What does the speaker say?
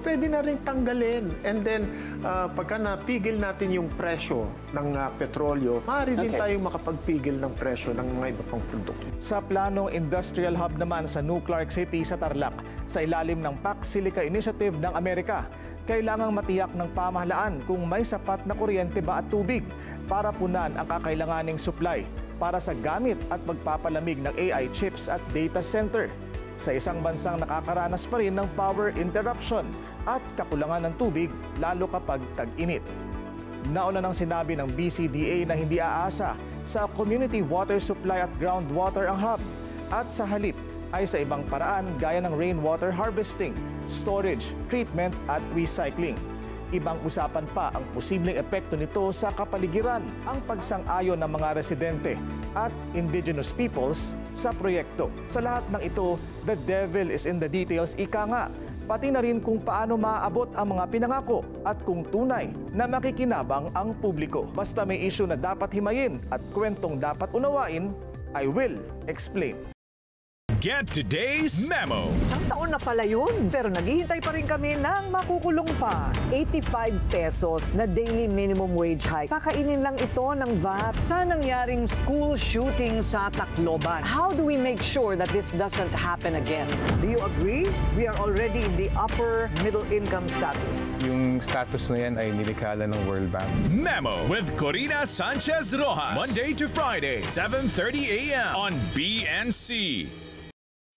pwede na rin tanggalin. And then, pagka napigil natin yung presyo ng petrolyo, maaari din tayong makapagpigil ng presyo ng mga iba pang produkto. Sa planong industrial hub naman sa New Clark City sa Tarlac, sa ilalim ng PAC Silica Initiative ng Amerika, kailangang matiyak ng pamahalaan kung may sapat na kuryente ba at tubig para punan ang kakailanganing supply para sa gamit at magpapalamig ng AI chips at data center. Sa isang bansang nakakaranas pa rin ng power interruption at kakulangan ng tubig lalo kapag tag-init. Nauna nang sinabi ng BCDA na hindi aasa sa community water supply at groundwater ang hub at sa halip ay sa ibang paraan gaya ng rainwater harvesting, storage, treatment at recycling. Ibang usapan pa ang posibleng epekto nito sa kapaligiran, ang pagsang-ayon ng mga residente at indigenous peoples sa proyekto. Sa lahat ng ito, the devil is in the details, ika nga. Pati na rin kung paano maaabot ang mga pinangako at kung tunay na makikinabang ang publiko. Basta may issue na dapat himayin at kwentong dapat unawain, I will explain. Get today's memo. Isang taon na pala yun, pero naghihintay pa rin kami ng makukulong pa. 85 pesos na daily minimum wage hike. Kakainin lang ito ng VAT sa nangyaring school shooting sa Tacloban. How do we make sure that this doesn't happen again? Do you agree? We are already in the upper middle income status. Yung status na yan ay nilikhala ng World Bank. Memo with Corina Sanchez Rojas. Monday to Friday, 7:30 a.m. on BNC.